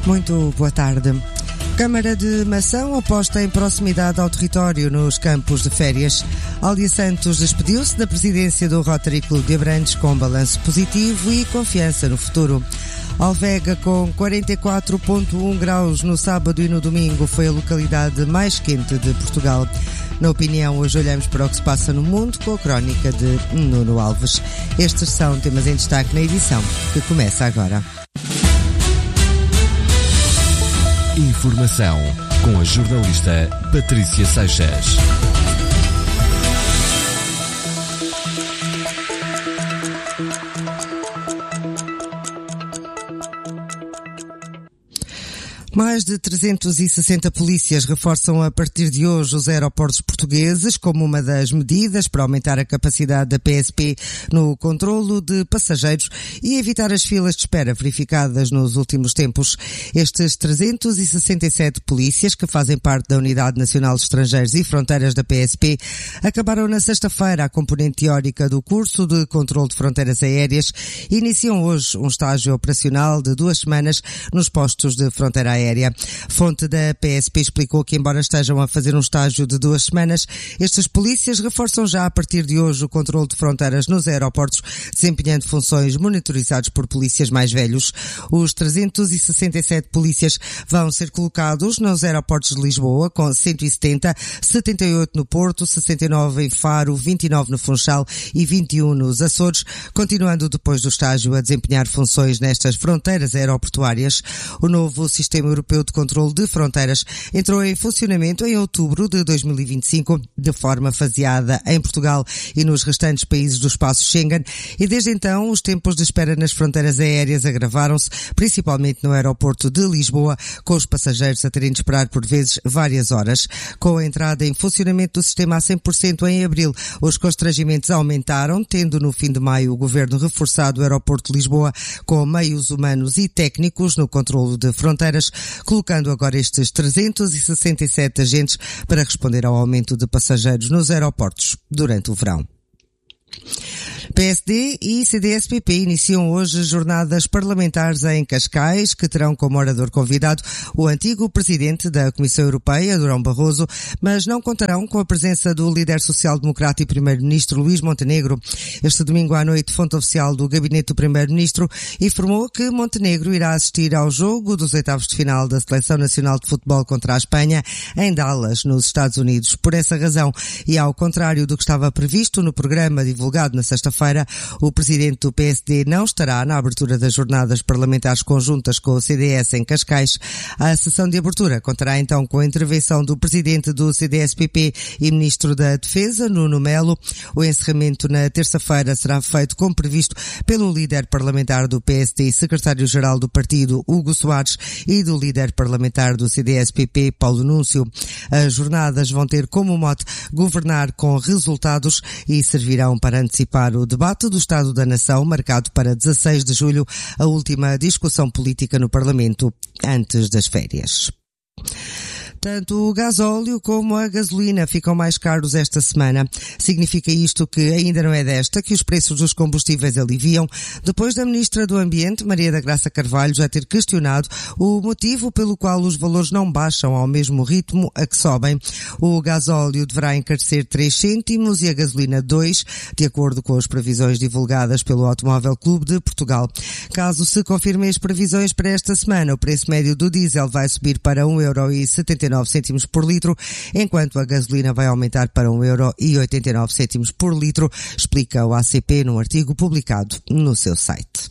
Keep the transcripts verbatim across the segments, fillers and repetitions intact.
Muito boa tarde. Câmara de Mação aposta em proximidade ao território nos campos de férias. Aldia Santos despediu-se da presidência do Rotary Clube de Abrantes com balanço positivo e confiança no futuro. Alvega, com quarenta e quatro vírgula um graus no sábado e no domingo, foi a localidade mais quente de Portugal. Na opinião, hoje olhamos para o que se passa no mundo com a crónica de Nuno Alves. Estes são temas em destaque na edição que começa agora. Informação com a jornalista Patrícia Seixas. Mais de trezentos e sessenta polícias reforçam a partir de hoje os aeroportos portugueses como uma das medidas para aumentar a capacidade da P S P no controlo de passageiros e evitar as filas de espera verificadas nos últimos tempos. Estes trezentos e sessenta e sete polícias, que fazem parte da Unidade Nacional de Estrangeiros e Fronteiras da P S P, acabaram na sexta-feira a componente teórica do curso de controlo de fronteiras aéreas e iniciam hoje um estágio operacional de duas semanas nos postos de fronteira aérea. Fonte da P S P explicou que, embora estejam a fazer um estágio de duas semanas, estes polícias reforçam já a partir de hoje o controle de fronteiras nos aeroportos, desempenhando funções monitorizadas por polícias mais velhos. Os trezentos e sessenta e sete polícias vão ser colocados nos aeroportos de Lisboa, com cento e setenta, setenta e oito no Porto, sessenta e nove em Faro, vinte e nove no Funchal e vinte e um nos Açores, continuando depois do estágio a desempenhar funções nestas fronteiras aeroportuárias. O novo sistema Europeu de Controlo de Fronteiras entrou em funcionamento em outubro de dois mil e vinte e cinco, de forma faseada em Portugal e nos restantes países do espaço Schengen, e desde então os tempos de espera nas fronteiras aéreas agravaram-se, principalmente no aeroporto de Lisboa, com os passageiros a terem de esperar por vezes várias horas. Com a entrada em funcionamento do sistema a cem por cento em abril, os constrangimentos aumentaram, tendo no fim de maio o Governo reforçado o aeroporto de Lisboa com meios humanos e técnicos no controlo de fronteiras, colocando agora estes trezentos e sessenta e sete agentes para responder ao aumento de passageiros nos aeroportos durante o verão. P S D e C D S P P iniciam hoje jornadas parlamentares em Cascais, que terão como orador convidado o antigo presidente da Comissão Europeia, Durão Barroso, mas não contarão com a presença do líder social-democrata e primeiro-ministro Luís Montenegro. Este domingo à noite, fonte oficial do gabinete do primeiro-ministro informou que Montenegro irá assistir ao jogo dos oitavos de final da Seleção Nacional de Futebol contra a Espanha em Dallas, nos Estados Unidos. Por essa razão, e ao contrário do que estava previsto no programa divulgado na sexta-feira, o presidente do P S D não estará na abertura das jornadas parlamentares conjuntas com o C D S em Cascais. A sessão de abertura contará então com a intervenção do presidente do C D S P P e ministro da Defesa, Nuno Melo. O encerramento na terça-feira será feito como previsto pelo líder parlamentar do P S D e secretário-geral do partido, Hugo Soares, e do líder parlamentar do C D S P P, Paulo Núncio. As jornadas vão ter como mote governar com resultados e servirão para antecipar o debate do Estado da Nação, marcado para dezasseis de julho, a última discussão política no Parlamento antes das férias. Tanto o gasóleo como a gasolina ficam mais caros esta semana. Significa isto que ainda não é desta que os preços dos combustíveis aliviam, depois da Ministra do Ambiente, Maria da Graça Carvalho, já ter questionado o motivo pelo qual os valores não baixam ao mesmo ritmo a que sobem. O gasóleo deverá encarecer três cêntimos e a gasolina dois, de acordo com as previsões divulgadas pelo Automóvel Clube de Portugal. Caso se confirmem as previsões para esta semana, o preço médio do diesel vai subir para um euro e setenta e nove cêntimos por litro, enquanto a gasolina vai aumentar para um euro e oitenta e nove cêntimos por litro, explica o A C P num artigo publicado no seu site.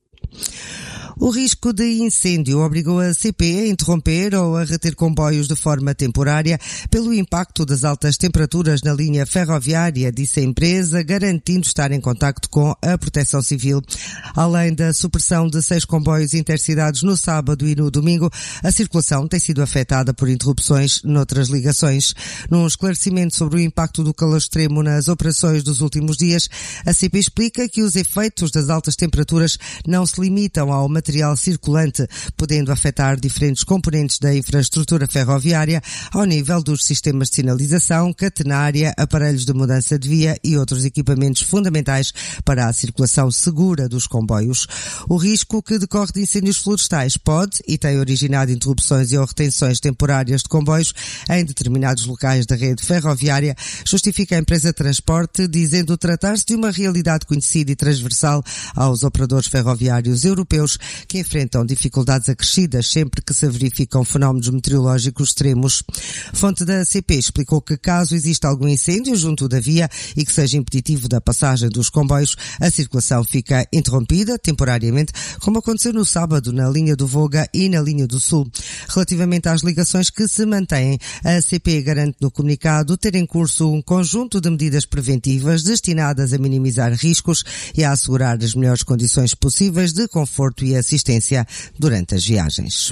O risco de incêndio obrigou a C P a interromper ou a reter comboios de forma temporária pelo impacto das altas temperaturas na linha ferroviária, disse a empresa, garantindo estar em contacto com a Proteção Civil. Além da supressão de seis comboios intercidades no sábado e no domingo, a circulação tem sido afetada por interrupções noutras ligações. Num esclarecimento sobre o impacto do calor extremo nas operações dos últimos dias, a C P explica que os efeitos das altas temperaturas não se limitam ao material material circulante, podendo afetar diferentes componentes da infraestrutura ferroviária ao nível dos sistemas de sinalização, catenária, aparelhos de mudança de via e outros equipamentos fundamentais para a circulação segura dos comboios. O risco que decorre de incêndios florestais pode e tem originado interrupções e ou retenções temporárias de comboios em determinados locais da rede ferroviária, justifica a empresa de transporte, dizendo tratar-se de uma realidade conhecida e transversal aos operadores ferroviários europeus que enfrentam dificuldades acrescidas sempre que se verificam fenómenos meteorológicos extremos. Fonte da C P explicou que caso exista algum incêndio junto da via e que seja impeditivo da passagem dos comboios, a circulação fica interrompida temporariamente, como aconteceu no sábado na linha do Voga e na linha do Sul. Relativamente às ligações que se mantêm, a C P garante no comunicado ter em curso um conjunto de medidas preventivas destinadas a minimizar riscos e a assegurar as melhores condições possíveis de conforto e assistência durante as viagens.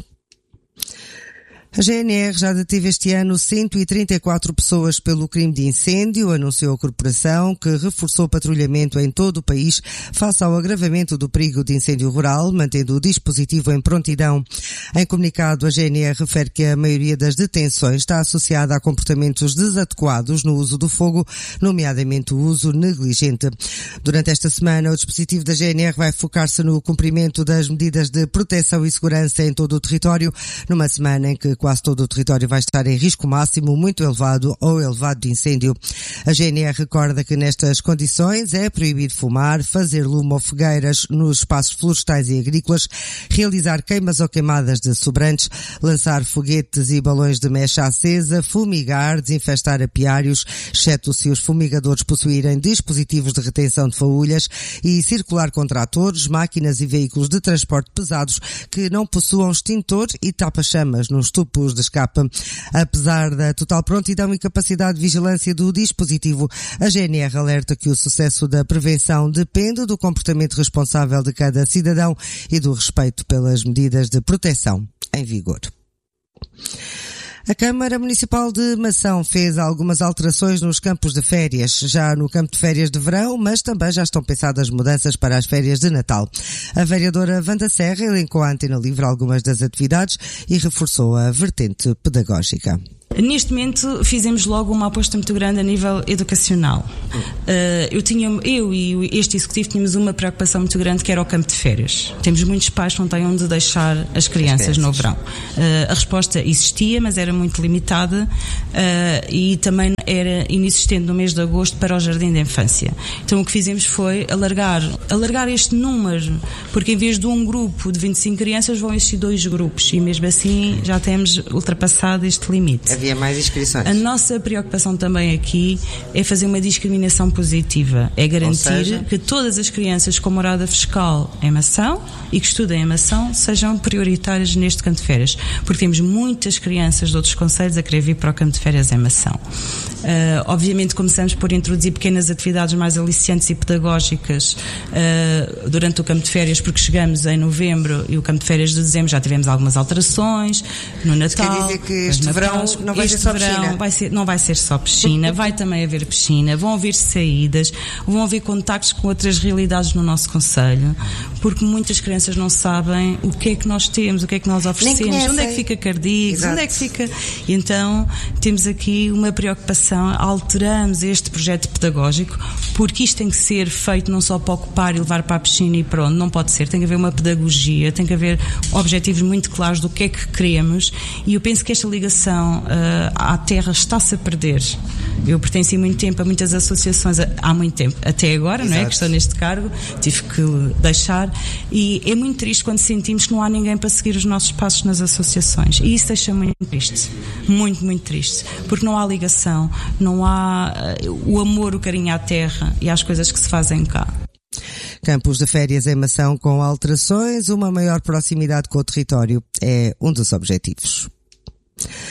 A G N R já deteve este ano cento e trinta e quatro pessoas pelo crime de incêndio, anunciou a corporação, que reforçou o patrulhamento em todo o país face ao agravamento do perigo de incêndio rural, mantendo o dispositivo em prontidão. Em comunicado, a G N R refere que a maioria das detenções está associada a comportamentos desadequados no uso do fogo, nomeadamente o uso negligente. Durante esta semana, o dispositivo da G N R vai focar-se no cumprimento das medidas de proteção e segurança em todo o território, numa semana em que quase todo o território vai estar em risco máximo muito elevado ou elevado de incêndio. A G N R recorda que nestas condições é proibido fumar, fazer lume ou fogueiras nos espaços florestais e agrícolas, realizar queimas ou queimadas de sobrantes, lançar foguetes e balões de mecha acesa, fumigar, desinfestar apiários, exceto se os fumigadores possuírem dispositivos de retenção de faúlhas, e circular com tratores, máquinas e veículos de transporte pesados que não possuam extintor e tapa-chamas nos tubos de escape. Apesar da total prontidão e capacidade de vigilância do dispositivo, a G N R alerta que o sucesso da prevenção depende do comportamento responsável de cada cidadão e do respeito pelas medidas de proteção em vigor. A Câmara Municipal de Mação fez algumas alterações nos campos de férias, já no campo de férias de verão, mas também já estão pensadas mudanças para as férias de Natal. A vereadora Wanda Serra elencou à Antena Livre algumas das atividades e reforçou a vertente pedagógica. Neste momento fizemos logo uma aposta muito grande a nível educacional. Uh, eu, tinha, eu e este executivo tínhamos uma preocupação muito grande, que era o campo de férias. Temos muitos pais que não têm onde deixar as crianças no verão. Uh, a resposta existia, mas era muito limitada uh, e também era inexistente no mês de agosto para o jardim de infância. Então o que fizemos foi alargar, alargar este número, porque em vez de um grupo de vinte e cinco crianças vão existir dois grupos e mesmo assim já temos ultrapassado este limite. Havia mais inscrições. A nossa preocupação também aqui é fazer uma discriminação positiva, é garantir seja... que todas as crianças com morada fiscal em Mação e que estudem em Mação sejam prioritárias neste campo de férias, porque temos muitas crianças de outros concelhos a querer vir para o campo de férias em Mação. Uh, obviamente começamos por introduzir pequenas atividades mais aliciantes e pedagógicas uh, durante o campo de férias, porque chegamos em novembro e o campo de férias de dezembro já tivemos algumas alterações no Natal. Quer dizer que este verão não vai ser só piscina? Vai ser, não vai ser só piscina, vai também haver piscina, vão haver saídas, vão haver contactos com outras realidades no nosso concelho, porque muitas crianças não sabem o que é que nós temos, o que é que nós oferecemos, onde é que fica Cardicos, onde é que fica... E então temos aqui uma preocupação, alteramos este projeto pedagógico, porque isto tem que ser feito não só para ocupar e levar para a piscina e pronto, não pode ser, tem que haver uma pedagogia, tem que haver objetivos muito claros do que é que queremos, e eu penso que esta ligação uh, à terra está-se a perder. Eu pertenci muito tempo a muitas associações, há muito tempo, até agora, Exato. Não é? Que estou neste cargo, tive que deixar, e é muito triste quando sentimos que não há ninguém para seguir os nossos passos nas associações, e isso deixa muito triste, muito, muito triste, porque não há ligação, não há uh, o amor, o carinho à terra e às coisas que se fazem cá. Campos de férias em Mação com alterações, uma maior proximidade com o território é um dos objetivos.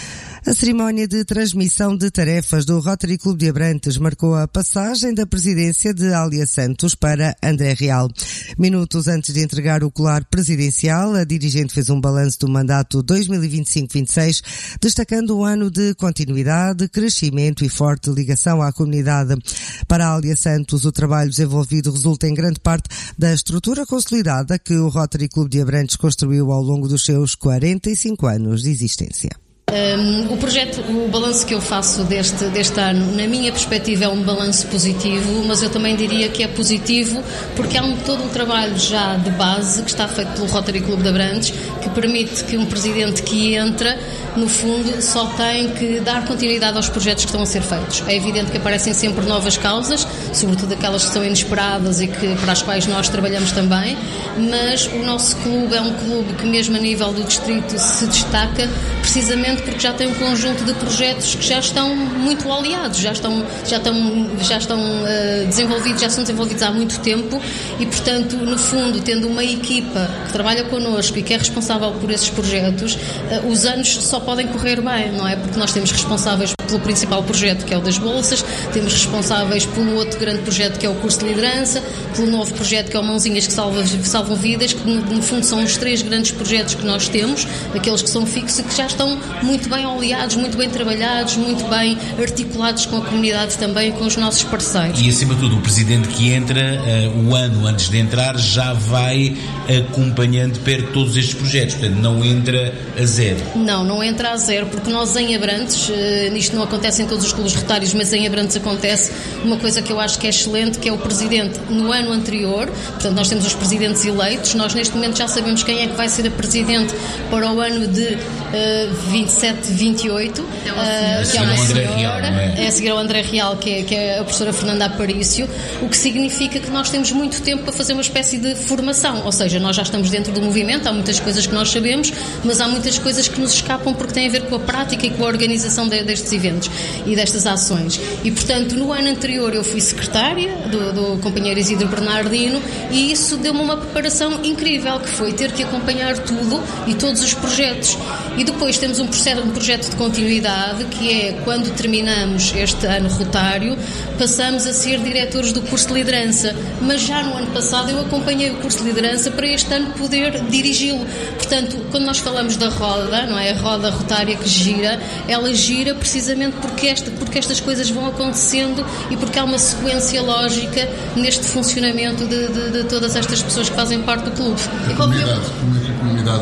A cerimónia de transmissão de tarefas do Rotary Clube de Abrantes marcou a passagem da presidência de Alia Santos para André Real. Minutos antes de entregar o colar presidencial, a dirigente fez um balanço do mandato dois mil e vinte e cinco vinte e seis, destacando um ano de continuidade, crescimento e forte ligação à comunidade. Para Alia Santos, o trabalho desenvolvido resulta em grande parte da estrutura consolidada que o Rotary Clube de Abrantes construiu ao longo dos seus quarenta e cinco anos de existência. Um, o projeto, o balanço que eu faço deste, deste ano, na minha perspectiva, é um balanço positivo, mas eu também diria que é positivo porque há um, todo um trabalho já de base que está feito pelo Rotary Clube de Abrantes, que permite que um presidente que entra, no fundo, só tem que dar continuidade aos projetos que estão a ser feitos. É evidente que aparecem sempre novas causas, sobretudo aquelas que são inesperadas e que, para as quais nós trabalhamos também, mas o nosso clube é um clube que, mesmo a nível do distrito, se destaca precisamente porque já tem um conjunto de projetos que já estão muito aliados, já estão, já estão, já estão uh, desenvolvidos, já são desenvolvidos há muito tempo e, portanto, no fundo, tendo uma equipa que trabalha connosco e que é responsável por esses projetos, uh, os anos só podem correr bem, não é? Porque nós temos responsáveis pelo principal projeto, que é o das bolsas, temos responsáveis pelo outro grande projeto, que é o curso de liderança, pelo novo projeto, que é o Mãozinhas que salva, salvam vidas, que no, no fundo são os três grandes projetos que nós temos, aqueles que são fixos e que já estão muito bem oleados, muito bem trabalhados, muito bem articulados com a comunidade também e com os nossos parceiros. E, acima de tudo, o presidente que entra, uh, o ano antes de entrar, já vai acompanhando perto todos estes projetos, portanto, não entra a zero. Não, não entra a zero, porque nós em Abrantes, uh, isto não acontece em todos os clubes rotários, mas em Abrantes acontece uma coisa que eu acho que é excelente, que é o presidente no ano anterior, portanto, nós temos os presidentes eleitos, nós neste momento já sabemos quem é que vai ser a presidente para o ano de uh, vinte e sete, vinte e oito, uh, que é uma senhora, é a seguir ao André Real, que é, que é a professora Fernanda Aparício, o que significa que nós temos muito tempo para fazer uma espécie de formação, ou seja, nós já estamos dentro do movimento, há muitas coisas que nós sabemos, mas há muitas coisas que nos escapam porque têm a ver com a prática e com a organização de, destes eventos e destas ações. E, portanto, no ano anterior eu fui secretária do, do companheiro Isidro Bernardino e isso deu-me uma preparação incrível, que foi ter que acompanhar tudo e todos os projetos. E depois temos um processo um projeto de continuidade, que é, quando terminamos este ano rotário, passamos a ser diretores do curso de liderança, mas já no ano passado eu acompanhei o curso de liderança para este ano poder dirigi-lo. Portanto, quando nós falamos da roda, não é, a roda rotária que gira, ela gira precisamente porque, esta, porque estas coisas vão acontecendo e porque há uma sequência lógica neste funcionamento de, de, de todas estas pessoas que fazem parte do clube. A comunidade, como é que a comunidade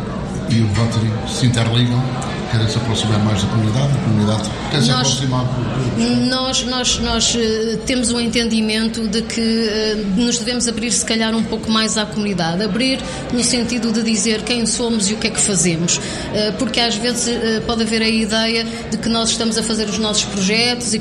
e o Rotary se interligam? Querem se aproximar mais da comunidade? A comunidade quer se nós, aproximar? Nós, nós, nós uh, temos um entendimento de que uh, nos devemos abrir, se calhar, um pouco mais à comunidade. Abrir no sentido de dizer quem somos e o que é que fazemos. Uh, porque às vezes uh, pode haver a ideia de que nós estamos a fazer os nossos projetos e